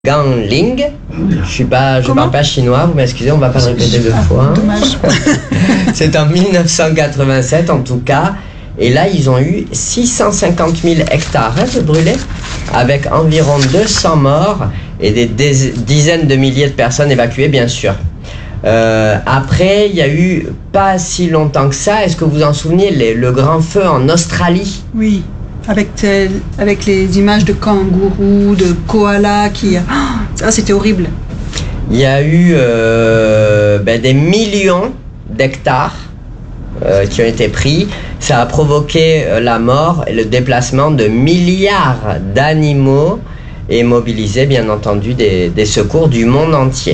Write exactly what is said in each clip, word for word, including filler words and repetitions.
Gangling. Je suis pas, je Comment parle pas chinois, vous m'excusez, on va pas le répéter deux ah, fois. Dommage. C'est en mille neuf cent quatre-vingt-sept en tout cas. Et là, ils ont eu six cent cinquante mille hectares hein, de brûlés, avec environ deux cents morts et des dizaines de milliers de personnes évacuées, bien sûr. Euh, après, il y a eu pas si longtemps que ça, est-ce que vous vous en souvenez, les, le grand feu en Australie? Oui, avec, euh, avec les images de kangourous, de koalas qui... Oh, ça, c'était horrible. Il y a eu euh, ben, des millions d'hectares euh, qui ont été pris. Ça a provoqué euh, la mort et le déplacement de milliards d'animaux et mobilisé, bien entendu, des, des secours du monde entier.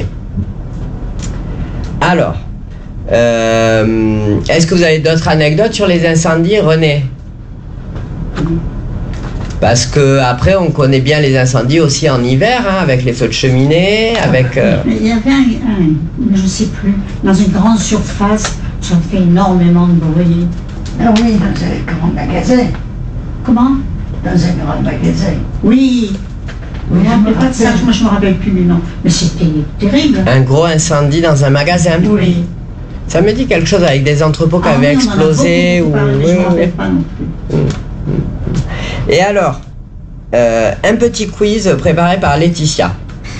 Alors, euh, est-ce que vous avez d'autres anecdotes sur les incendies, René? Parce que après, on connaît bien les incendies aussi en hiver, hein, avec les feux de cheminée, avec. Euh... Il y avait un, un, je ne sais plus, dans une grande surface, ça fait énormément de bruit. Ah oui, dans un grand magasin. Comment? Dans un grand magasin. Oui. Oui, Moi, je me pas de ça, rappelle. moi je me rappelle plus du nom. Mais c'était terrible. Un gros incendie dans un magasin. Oui. Ça me dit quelque chose avec des entrepôts qui Ah avaient oui, on en a explosé beaucoup ou. parlé, mais je Oui, me rappelle oui. pas non plus. Et alors, euh, un petit quiz préparé par Laetitia.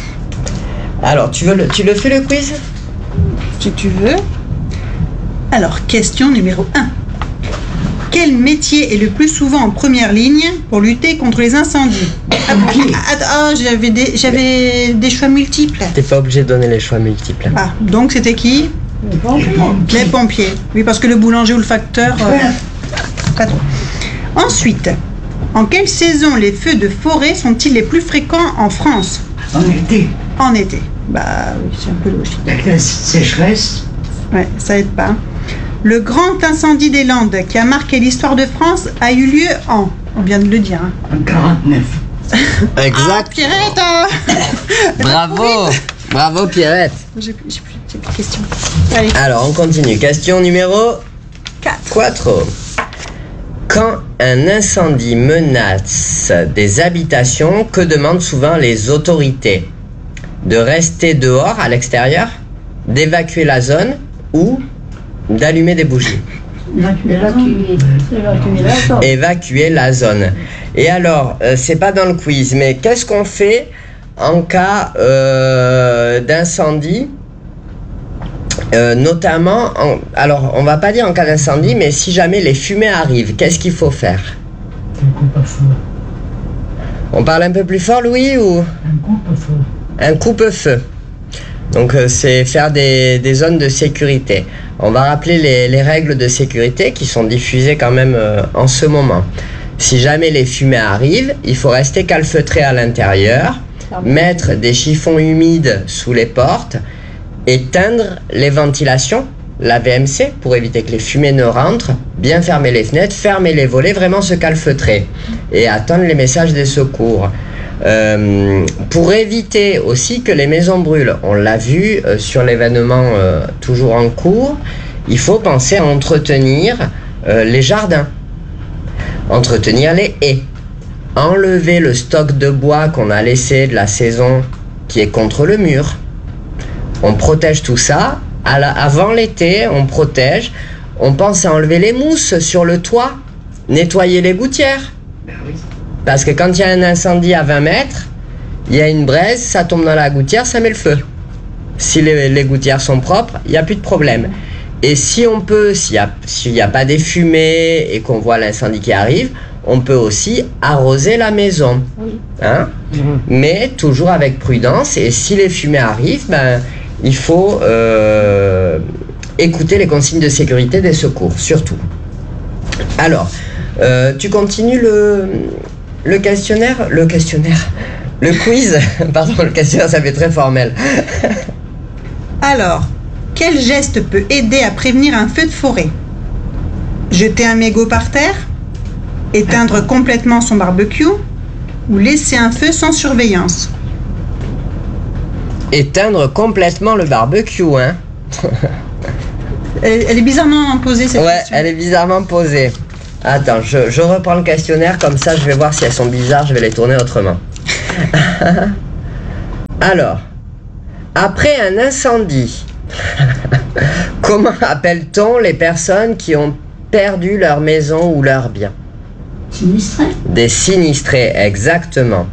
Alors, tu, veux le, tu le fais le quiz? Si tu veux. Alors, question numéro un. Quel métier est le plus souvent en première ligne pour lutter contre les incendies? Ah, ah, ah, j'avais des, j'avais des choix multiples. T'es pas obligé de donner les choix multiples. Ah, donc c'était qui? Les pompiers. Les pompiers. Oui, parce que le boulanger ou le facteur... euh, pas trop. Ensuite, en quelle saison les feux de forêt sont-ils les plus fréquents en France? En été, En été. Bah oui, c'est un peu logique. avec la sécheresse, Ouais, ça aide pas. Le grand incendie des Landes qui a marqué l'histoire de France a eu lieu en... On vient de le dire. Hein. en quarante-neuf. Ah, Pierrette hein. Bravo. Bravo, Pierrette. J'ai plus, j'ai plus, j'ai plus de questions. Allez, Alors, on continue. Question numéro quatre. quatre. Quand un incendie menace des habitations, que demandent souvent les autorités? De rester dehors, à l'extérieur, d'évacuer la zone ou d'allumer des bougies? Évacuer. Évacuer la zone. Évacuer la zone. Et alors, euh, c'est pas dans le quiz, mais qu'est-ce qu'on fait en cas euh, d'incendie? Euh, notamment, en, alors on va pas dire en cas d'incendie, mais si jamais les fumées arrivent, qu'est-ce qu'il faut faire? Un coupe-feu. On parle un peu plus fort, Louis, ou Un coupe-feu. un coupe-feu? Donc euh, c'est faire des, des zones de sécurité. On va rappeler les, les règles de sécurité qui sont diffusées quand même euh, en ce moment. Si jamais les fumées arrivent, il faut rester calfeutré à l'intérieur, mettre des chiffons humides sous les portes, éteindre les ventilations, la V M C, pour éviter que les fumées ne rentrent, bien fermer les fenêtres, fermer les volets, vraiment se calfeutrer et attendre les messages des secours. Euh, pour éviter aussi que les maisons brûlent, on l'a vu euh, sur l'événement euh, toujours en cours, il faut penser à entretenir euh, les jardins, entretenir les haies, enlever le stock de bois qu'on a laissé de la saison qui est contre le mur. On protège tout ça. À la, avant l'été, on protège. On pense à enlever les mousses sur le toit, nettoyer les gouttières. Ben oui. Parce que quand il y a un incendie à vingt mètres, il y a une braise, ça tombe dans la gouttière, ça met le feu. Si les, les gouttières sont propres, il n'y a plus de problème. Et si on peut, s'il n'y a, s'il n'y a pas des fumées et qu'on voit l'incendie qui arrive, on peut aussi arroser la maison. Hein? Mais toujours avec prudence. Et si les fumées arrivent, ben, il faut euh, écouter les consignes de sécurité des secours, surtout. Alors, euh, tu continues le... Le questionnaire, le questionnaire, le quiz, pardon, le questionnaire, ça fait très formel. Alors, quel geste peut aider à prévenir un feu de forêt? Jeter un mégot par terre? Éteindre complètement son barbecue? Ou laisser un feu sans surveillance? Éteindre complètement le barbecue, hein. elle, elle est bizarrement posée cette Ouais, question. elle est bizarrement posée. Attends, je, je reprends le questionnaire, comme ça je vais voir si elles sont bizarres, je vais les tourner autrement. Alors, après un incendie, comment appelle-t-on les personnes qui ont perdu leur maison ou leur bien? Sinistré. Des sinistrés, exactement.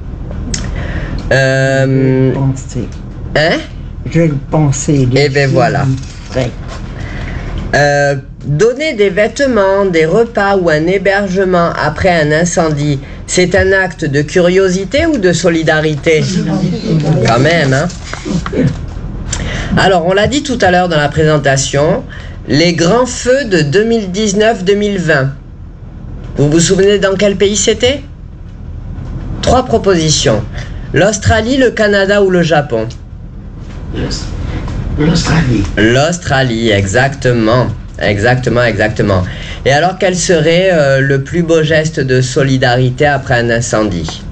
Euh, Penser. hein? Je le pensais. Eh ben voilà. Ouais. Euh, donner des vêtements, des repas ou un hébergement après un incendie, c'est un acte de curiosité ou de solidarité? Quand même, hein? Alors, on l'a dit tout à l'heure dans la présentation, les grands feux de deux mille dix-neuf deux mille vingt. Vous vous souvenez dans quel pays c'était? Trois propositions. L'Australie, le Canada ou le Japon? L'Australie. L'Australie, exactement. Exactement, exactement. Et alors, quel serait euh, le plus beau geste de solidarité après un incendie?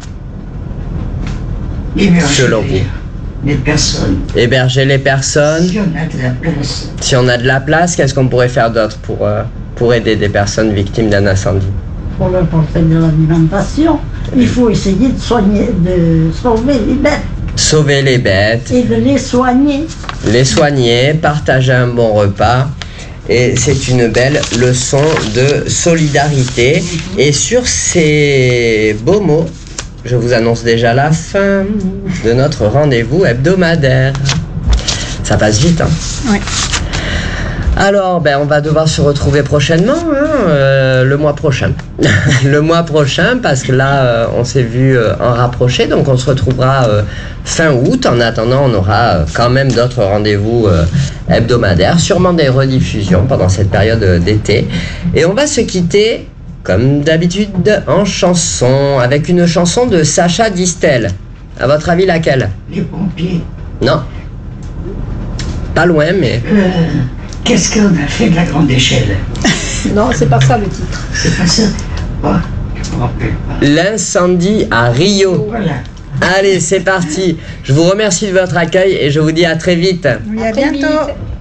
Héberger Selon vous. les personnes. Héberger les personnes. Si on a de la place. Si on a de la place, qu'est-ce qu'on pourrait faire d'autre pour, euh, pour aider des personnes victimes d'un incendie? Pour leur porter de l'alimentation, il faut essayer de soigner, de sauver les bêtes Sauver les bêtes, et de les soigner. les soigner, partager un bon repas. Et c'est une belle leçon de solidarité. Et sur ces beaux mots, je vous annonce déjà la fin de notre rendez-vous hebdomadaire. Ça passe vite, hein? Oui. Alors, ben, on va devoir se retrouver prochainement, hein, euh, le mois prochain. Le mois prochain, parce que là, euh, on s'est vu euh, en rapproché, donc on se retrouvera euh, fin août. En attendant, on aura euh, quand même d'autres rendez-vous euh, hebdomadaires, sûrement des rediffusions pendant cette période euh, d'été. Et on va se quitter, comme d'habitude, en chanson, avec une chanson de Sacha Distel. À votre avis, laquelle? Les pompiers. Non. Pas loin, mais... Euh, Qu'est-ce qu'on a fait de la grande échelle? Non, c'est pas ça le titre. C'est pas ça? Oh, je me rappelle pas. L'incendie à Rio. Voilà. Allez, c'est parti. Je vous remercie de votre accueil et je vous dis à très vite. Oui, à À très bientôt. vite.